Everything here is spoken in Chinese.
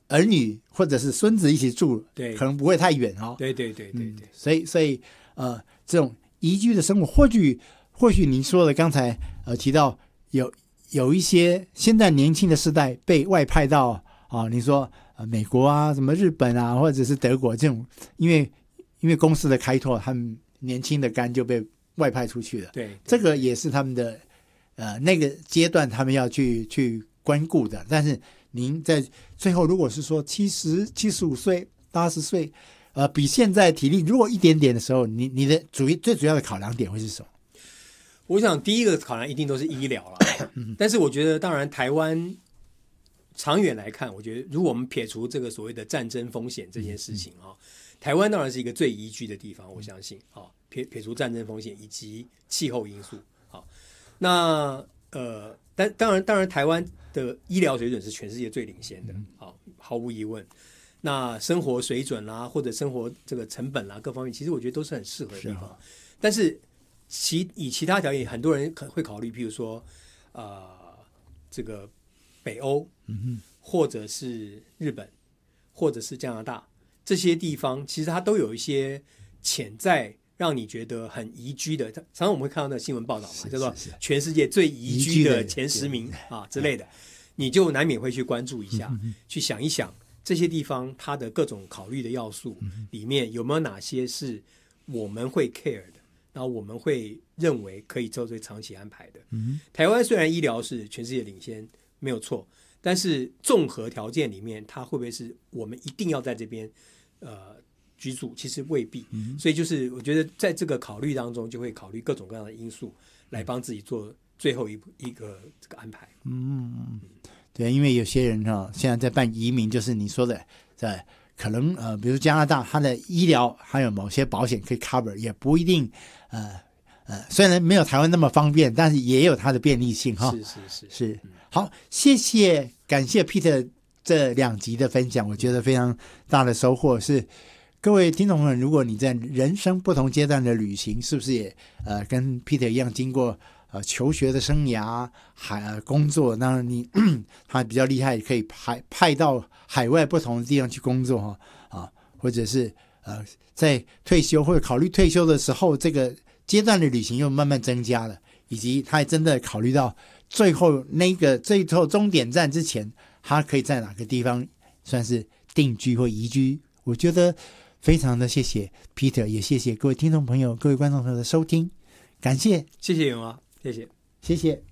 儿女或者是孙子一起住， 对， 可能不会太远哦。 对， 所以这种宜居的生活，或许您说的刚才提到有一些现在年轻的世代被外派到你说美国啊，什么日本啊，或者是德国这种，因为公司的开拓，他们年轻的肝就被外派出去了。 对， 这个也是他们的那个阶段他们要去关顾的。但是您在最后如果是说70、75岁、80岁，比现在体力如果一点点的时候，你的最主要的考量点会是什么？ 我想第一个考量一定都是医疗了，但是我觉得当然台湾长远来看，我觉得如果我们撇除这个所谓的战争风险这件事情台湾当然是一个最宜居的地方，我相信撇除战争风险以及气候因素那当然台湾的医疗水准是全世界最领先的毫无疑问。那生活水准啦，或者生活这个成本啦，各方面其实我觉得都是很适合的地方。但是以其他条件，很多人会考虑，譬如说这个北欧，或者是日本，或者是加拿大这些地方，其实它都有一些潜在让你觉得很宜居的。常常我们会看到那新闻报道嘛，叫做全世界最宜居的前10名之类的，你就难免会去关注一下，去想一想这些地方它的各种考虑的要素里面有没有哪些是我们会 care 的，然后我们会认为可以做最长期安排的。台湾虽然医疗是全世界领先没有错，但是综合条件里面它会不会是我们一定要在这边居住，其实未必。所以就是我觉得在这个考虑当中就会考虑各种各样的因素来帮自己做最后一个这个安排。 对，因为有些人现在在办移民，就是你说的在可能比如加拿大它的医疗还有某些保险可以 cover， 也不一定虽然没有台湾那么方便，但是也有它的便利性是好，感谢 Peter 这2集的分享，我觉得非常大的收获是各位听众朋友，如果你在人生不同阶段的旅行，是不是也跟 Peter 一样经过求学的生涯工作，那你他比较厉害，可以派到海外不同的地方去工作或者是在退休或者考虑退休的时候，这个阶段的旅行又慢慢增加了，以及他也真的考虑到最后终点站之前，他可以在哪个地方算是定居或移居。我觉得非常的谢谢 Peter， 也谢谢各位听众朋友、各位观众朋友的收听，感谢， 谢谢永华，谢谢。